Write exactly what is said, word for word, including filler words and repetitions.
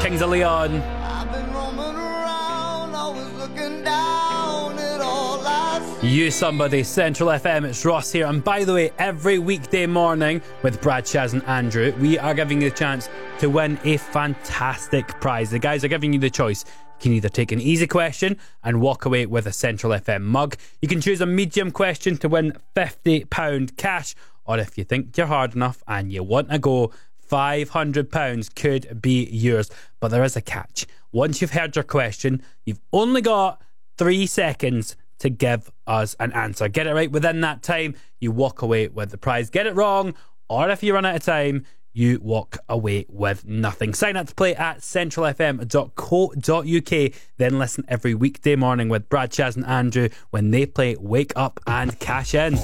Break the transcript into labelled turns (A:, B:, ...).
A: Kings of Leon.
B: I've been roaming around, always looking down at all I see.
A: You Somebody, Central F M, it's Ross here. And by the way, every weekday morning with Brad, Chaz and Andrew, we are giving you the chance to win a fantastic prize. The guys are giving you the choice. You can either take an easy question and walk away with a Central F M mug. You can choose a medium question to win fifty pounds cash. Or if you think you're hard enough and you want to go, five hundred pounds could be yours. But there is a catch. Once you've heard your question, you've only got three seconds to give us an answer. Get it right within that time, you walk away with the prize. Get it wrong, or if you run out of time, you walk away with nothing. Sign up to play at central f m dot co dot u k. Then listen every weekday morning with Brad, Chaz and Andrew when they play Wake Up and Cash In.